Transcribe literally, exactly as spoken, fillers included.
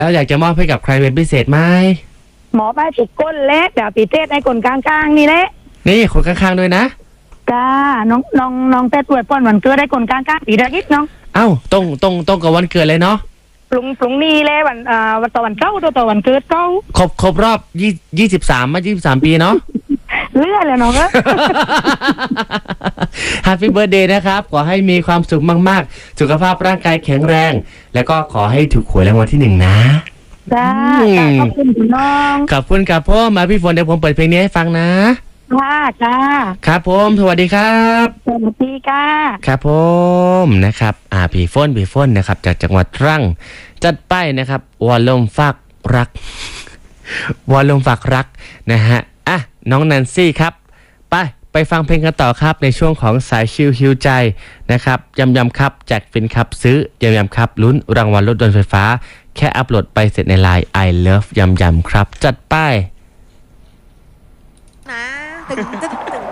แล้วอยากจะมอบให้กับใครเป็นพิเศษไหมหมอป้าฉีดก้นเล็กเดี๋ยวปีเทศในคนกลางๆนี่แหละนี่คนข้างๆด้วยนะจ้าน้องน้องน้องแต่ตัวป้อนวันเกิดได้คนกลางๆปีละนิดน้องเอ้าตรงตรงตรงกับวันเกิดเลยเนาะปรุงปรุงนี่เลยวันอ่าวันต่อวันเก้าตัวต่อวันเกิดเก้าครบครบรอบยี่ยี่สิบสามมายี่สิบสามปีเนาะเลื่อนแล้วน้องก็ Happy Birthday นะครับขอให้มีความสุขมากๆสุขภาพร่างกายแข็งแรงแล้วก็ขอให้ถูกหวยรางวัลที่หนึ่งนะจ้าขอบคุณคุณน้องขอบคุณครับพ่อมาพี่ฝนเดี๋ยวผมเปิดเพลงนี้ให้ฟังนะค่ะจ้าครับผมสวัสดีครับสวัสดีค่ะครับผมนะครับอ่าพี่ฝนพี่ฝนนะครับจากจังหวัดตรังจัดไปนะครับวอลลุ่มฝากรักวอลลุ่มฝากรักนะฮะอ่ะน้องแนนซี่ครับไปไปฟังเพลงกันต่อครับในช่วงของสายชิลฮิวใจนะครับยำยำครับแจกฟินครับซื้อยำยำครับลุ้นรางวัลรถยนต์ไฟฟ้าแค่อัปโหลดไปเสร็จในไลน์ I love ยำยำครับจัดไปนะตึงตึงตึง